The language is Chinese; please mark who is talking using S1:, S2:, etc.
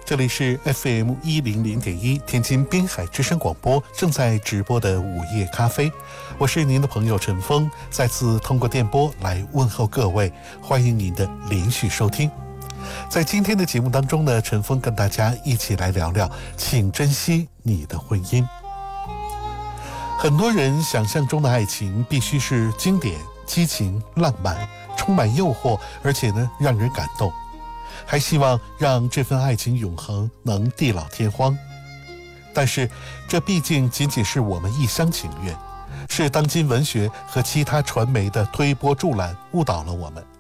S1: 这里是 FM100.1天津滨海之声广播正在直播的午夜咖啡，我是您的朋友陈峰，再次通过电波来问候各位，欢迎您的连续收听。在今天的节目当中呢，陈峰跟大家一起来聊聊，请珍惜你的婚姻。很多人想象中的爱情必须是经典、激情、浪漫，充满诱惑，而且呢让人感动，还希望让这份爱情永恒，能地老天荒。但是这毕竟仅仅是我们一厢情愿，是当今文学和其他传媒的推波助澜误导了我们。